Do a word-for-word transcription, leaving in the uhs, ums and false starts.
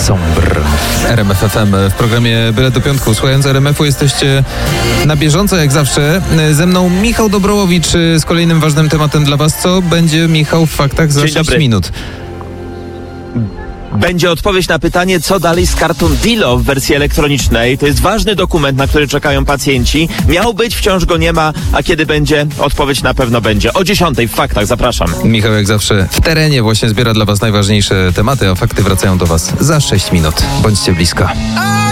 Sombre. R M F F M w programie Byle do Piątku. Słuchając R M F-u jesteście na bieżąco jak zawsze. Ze mną Michał Dobrołowicz z kolejnym ważnym tematem dla was. Co będzie, Michał, w faktach za sześć minut? Będzie odpowiedź na pytanie, co dalej z kartą Dilo w wersji elektronicznej. To jest ważny dokument, na który czekają pacjenci. Miał być, wciąż go nie ma, a kiedy będzie? Odpowiedź na pewno będzie. O dziesiątej w faktach, zapraszam. Michał jak zawsze w terenie właśnie zbiera dla was najważniejsze tematy, a fakty wracają do was za sześć minut. Bądźcie blisko.